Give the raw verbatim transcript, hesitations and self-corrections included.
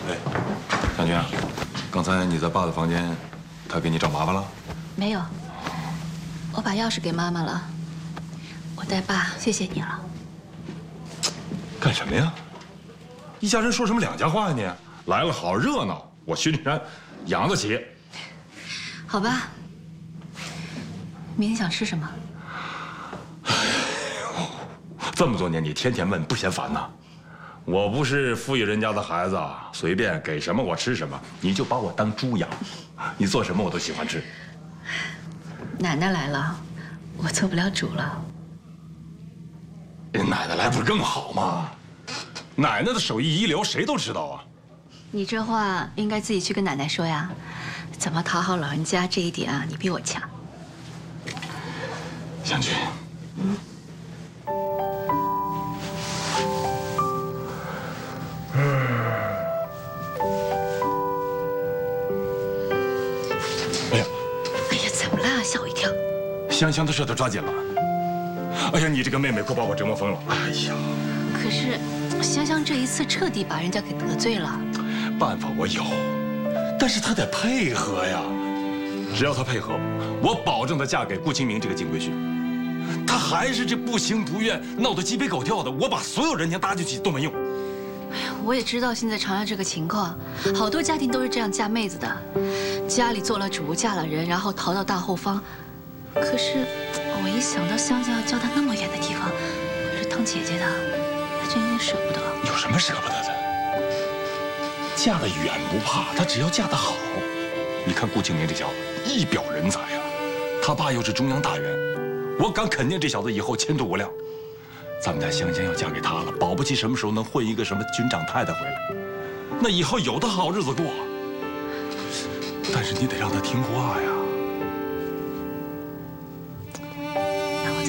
哎，小军啊，刚才你在爸的房间，他给你找麻烦了？ 没有，我把钥匙给妈妈了。我带爸，谢谢你了。 干什么呀？一家人说什么两家话呀你？来了好热闹，我薛俊山养得起。 好吧。明天想吃什么？ 哎呦，这么多年你天天问，不嫌烦呐？我不是富裕人家的孩子啊，随便给什么我吃什么，你就把我当猪养，你做什么我都喜欢吃。 奶奶来了，我做不了主了。 奶奶来不是更好吗？奶奶的手艺一流，谁都知道啊。 你这话应该自己去跟奶奶说呀。怎么讨好老人家这一点啊，你比我强。 湘君，嗯。哎呀， 哎呀，怎么了？吓我一跳。 香香的事都抓紧了。哎呀，你这个妹妹快把我折磨疯了。哎呀， 可是香香这一次彻底把人家给得罪了。 办法我有，但是她得配合呀。只要她配合，我保证她嫁给顾清明这个金龟婿。她还是这不情不愿，闹得鸡飞狗跳的，我把所有人情搭进去都没用。 哎呀，我也知道现在长安这个情况，好多家庭都是这样嫁妹子的，家里做了主，嫁了人，然后逃到大后方。可是我一想到香香要嫁到那么远的地方，我是当姐姐的，她就有点舍不得。 有什么舍不得的？嫁得远不怕，她只要嫁得好。你看顾清明这小子一表人才啊，他爸又是中央大员，我敢肯定这小子以后前途无量。咱们家香香要嫁给他了，保不齐什么时候能混一个什么军长太太回来，那以后有的好日子过。但是你得让他听话呀。